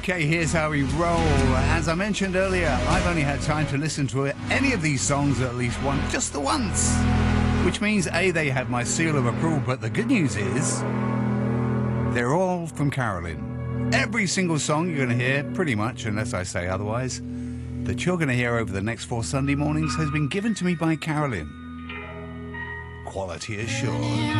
Okay, here's how we roll. As I mentioned earlier, I've only had time to listen to any of these songs at least once, just the once. Which means, A, they have my seal of approval, but the good news is they're all from Carolyn. Every single song you're going to hear, pretty much, unless I say otherwise, that you're going to hear over the next 4 Sunday mornings has been given to me by Carolyn. Quality assured.